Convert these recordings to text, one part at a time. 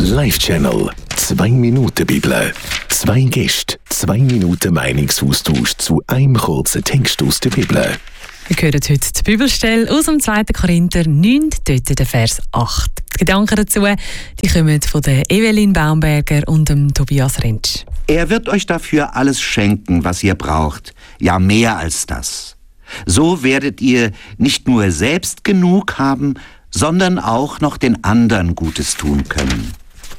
Live-Channel 2 Minuten Bibel. 2 Gäste, 2 Minuten Meinungsaustausch zu einem kurzen Text aus der Bibel. Wir hören heute die Bibelstelle aus dem 2. Korinther 9, dort der Vers 8. Die Gedanken dazu die kommen von der Evelyn Baumberger und dem Tobias Rentsch. Er wird euch dafür alles schenken, was ihr braucht, ja mehr als das. So werdet ihr nicht nur selbst genug haben, sondern auch noch den anderen Gutes tun können.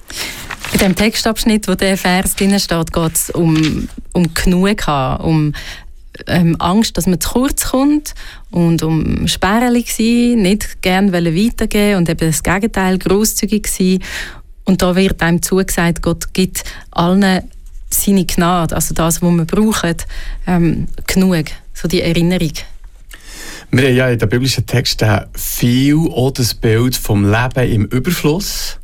In dem Textabschnitt, wo der Vers drin steht, geht es um genug haben, um Angst, dass man zu kurz kommt und um sperrig sein, nicht gerne weitergeben und eben das Gegenteil, grosszügig sein. Und da wird einem zugesagt, Gott gibt allen seine Gnade, also das, was wir brauchen, genug, so die Erinnerung. Wir haben ja in den biblischen Texten viel auch das Bild vom Leben im Überfluss,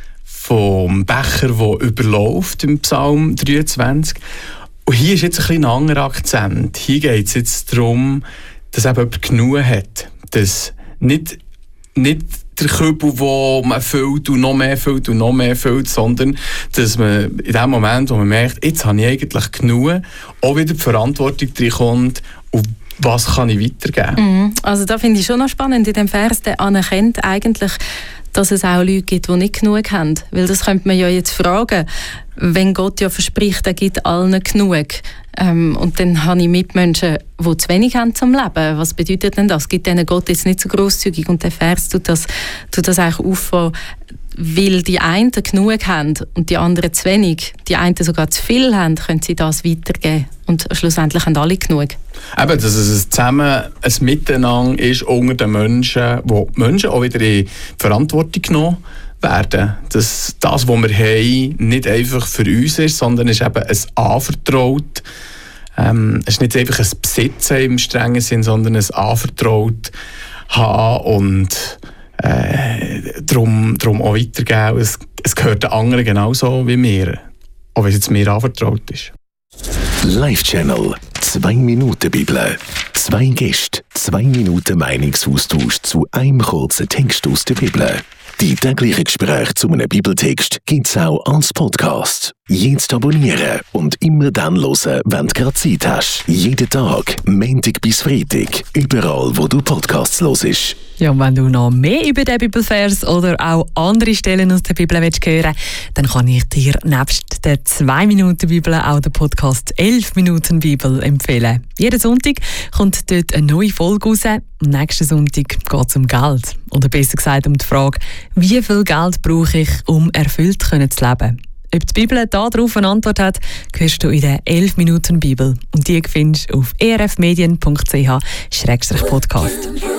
vom Becher, der überläuft im Psalm 23. Und hier ist jetzt ein bisschen ein anderer Akzent. Hier geht es jetzt darum, dass eben jemand genug hat. Dass nicht der Kübel, wo man füllt und noch mehr füllt und noch mehr füllt, sondern dass man in dem Moment, wo man merkt, jetzt habe ich eigentlich genug, auch wieder die Verantwortung reinkommt und was kann ich weitergeben? Also da finde ich schon noch spannend in dem Vers, der anerkennt eigentlich, dass es auch Leute gibt, die nicht genug haben. Weil das könnte man ja jetzt fragen, wenn Gott ja verspricht, er gibt allen genug. Und dann habe ich Mitmenschen, die zu wenig haben zum Leben. Was bedeutet denn das? Gibt denen Gott jetzt nicht so grosszügig? Und der Vers tut das eigentlich auffangen, weil die einen genug haben und die anderen zu wenig. Die einen sogar zu viel haben, können sie das weitergeben. Und schlussendlich haben alle genug. Eben, dass es zusammen ein Miteinander ist unter den Menschen, wo die Menschen auch wieder in Verantwortung genommen werden. Dass das, was wir haben, nicht einfach für uns ist, sondern es ist eben ein Anvertraut. Es ist nicht einfach ein Besitzen im strengen Sinn, sondern ein Anvertraut haben und darum auch weitergeben. Es gehört den anderen genauso wie mir, auch wenn es jetzt mir anvertraut ist. Live-Channel 2 Minuten Bibel. 2 Gäste, 2 Minuten Meinungsaustausch zu einem kurzen Text aus der Bibel. Die täglichen Gespräche zu einem Bibeltext gibt es auch als Podcast. Jetzt abonnieren und immer dann hören, wenn du gerade Zeit hast. Jeden Tag, Montag bis Freitag, überall wo du Podcasts hörst. Ja, und wenn du noch mehr über den Bibelvers oder auch andere Stellen aus der Bibel hören willst, dann kann ich dir nebst der 2 Minuten Bibel auch den Podcast 11 Minuten Bibel empfehlen. Jeden Sonntag kommt dort eine neue Folge raus. Am nächsten Sonntag geht es um Geld. Oder besser gesagt um die Frage, wie viel Geld brauche ich, um erfüllt zu leben? Ob die Bibel darauf eine Antwort hat, hörst du in der 11 Minuten Bibel. Und die findest du auf erfmedien.ch/podcast.